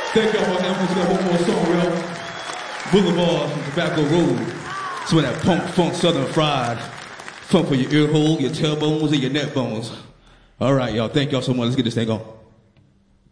Thank y'all for having us. We got one more song, y'all. Boulevard from Tobacco Road. It's when that punk, funk, southern fried. Funk for your ear hole, your tailbones, and your neck bones. All right, y'all. Thank y'all so much. Let's get this thing on.